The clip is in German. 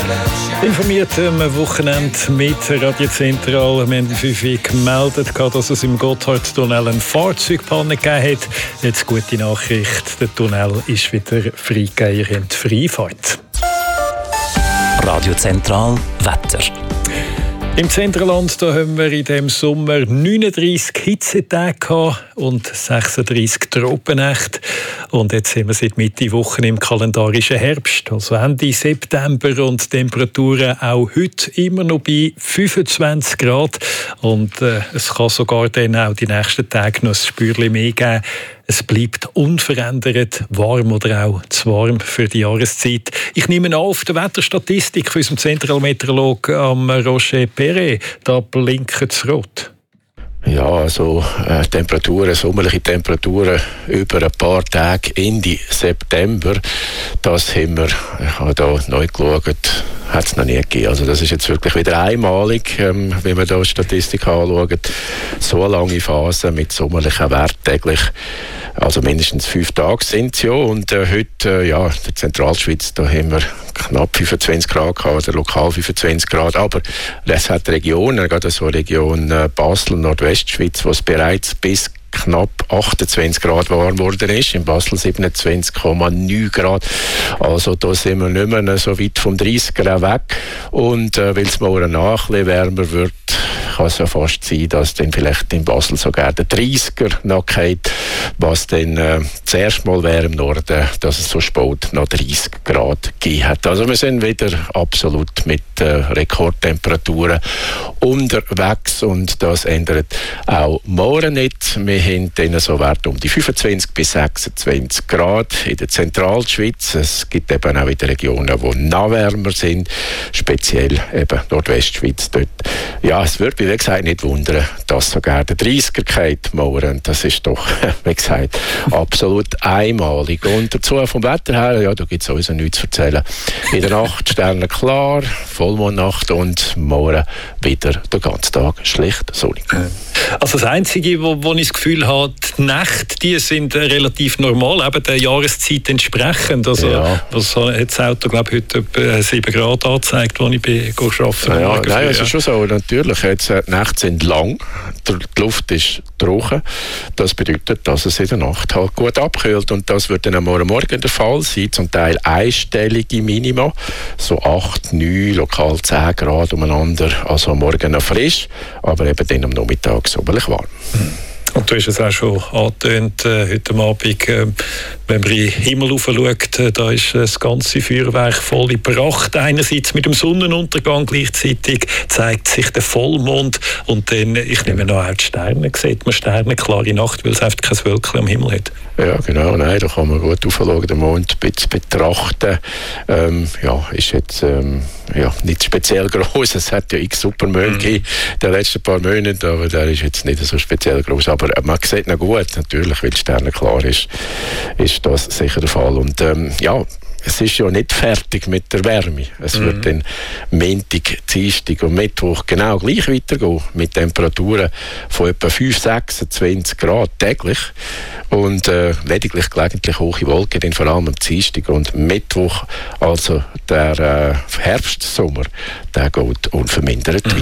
Informiert am Wochenende mit Radio Zentral. Wir haben 5 Uhr gemeldet, dass es im Gotthardtunnel eine Fahrzeugpanne gegeben hat. Jetzt gute Nachricht, der Tunnel ist wieder freigegeben in die Freifahrt. Radio Zentral Wetter. Im Zentralland da haben wir in diesem Sommer 39 Hitzetage und 36 Tropennächte. Und jetzt sind wir seit Mitte Woche im kalendarischen Herbst, also Ende September, und Temperaturen auch heute immer noch bei 25 Grad. Und es kann sogar dann auch die nächsten Tage noch ein Spürchen mehr geben. Es bleibt unverändert warm oder auch zu warm für die Jahreszeit. Ich nehme an, auf der Wetterstatistik von unserem Zentralmeteorologen Roger Perret, da blinkt es rot. Ja, also Temperaturen, sommerliche Temperaturen über ein paar Tage Ende September, das haben wir, ich habe da neu geschaut, hat es noch nie gegeben. Also das ist jetzt wirklich wieder einmalig, wenn man da die Statistik anschaut. So eine lange Phase mit sommerlichen Werten täglich, also mindestens 5 Tage sind es ja. Und heute, ja, in der Zentralschweiz, da haben wir knapp 25 Grad gehabt, oder lokal 25 Grad. Aber es hat Regionen, gerade so Region Basel, Nordwestschweiz, wo es bereits bis knapp 28 Grad warm geworden ist. In Basel 27,9 Grad. Also da sind wir nicht mehr so weit vom 30er weg. Und weil es morgen noch ein bisschen wärmer wird, kann es ja fast sein, dass dann vielleicht in Basel sogar der 30er noch geht, was dann zuerst mal wäre im Norden, dass es so spät noch 30 Grad gegeben hat. Also wir sind wieder absolut mit Rekordtemperaturen unterwegs und das ändert auch morgen nicht. Wir haben dann so Werte um die 25 bis 26 Grad in der Zentralschweiz. Es gibt eben auch wieder Regionen, die noch wärmer sind, speziell eben Nordwestschweiz dort. Ja, es wird, wie gesagt, nicht wundern, dass sogar der 30er geht morgen. Das ist doch, wie gesagt, absolut einmalig. Und dazu vom Wetter her, ja, da gibt es sowieso nichts zu erzählen. In der Nacht Sterne klar, Vollmondnacht und morgen wieder den ganzen Tag schlicht sonnig. Also das Einzige, wo ich das Gefühl habe, die Nächte, die sind relativ normal, eben der Jahreszeit entsprechend. Also was hat das Auto, glaube ich, heute etwa 7 Grad angezeigt, als ich arbeiten bin. Ja, nein, es ist schon so. Natürlich, jetzt, die Nächte sind lang, die Luft ist trocken. Das bedeutet, dass es in der Nacht halt gut abkühlt. Und das wird dann am Morgen der Fall sein. Zum Teil einstellige Minima, so 8, 9, lokal 10 Grad umeinander. Also am Morgen noch frisch, aber eben dann am Nachmittag sommerlich warm. Und du hast es auch schon angetönt, heute Abend, wenn man in den Himmel schaut, da ist das ganze Feuerwerk voll in Pracht. Einerseits mit dem Sonnenuntergang, gleichzeitig zeigt sich der Vollmond und dann, ich nehme noch auch die Sterne, sieht man sternenklare Nacht, weil es einfach kein Wölkchen am Himmel hat. Ja, genau, nein, da kann man gut aufschauen, den Mond ein bisschen betrachten. Ja, ist jetzt nicht speziell groß. Es hat ja x Supermonde gegeben in den letzten paar Monaten, aber der ist jetzt nicht so speziell groß. Aber man sieht noch gut, natürlich, weil die Sterne klar ist das sicher der Fall. Und es ist ja nicht fertig mit der Wärme. Es wird dann Montag, Dienstag und Mittwoch genau gleich weitergehen, mit Temperaturen von etwa 5, 26 Grad täglich. Und lediglich gelegentlich hohe Wolken, dann vor allem am Dienstag und Mittwoch. Also der Herbstsommer, der geht unvermindert weiter.